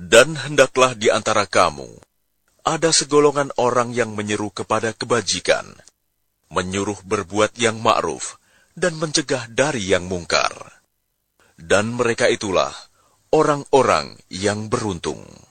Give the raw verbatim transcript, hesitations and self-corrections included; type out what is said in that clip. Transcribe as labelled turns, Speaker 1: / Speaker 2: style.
Speaker 1: Dan hendaklah di antara kamu ada segolongan orang yang menyeru kepada kebajikan, menyuruh berbuat yang ma'ruf, dan mencegah dari yang mungkar. Dan mereka itulah orang-orang yang beruntung.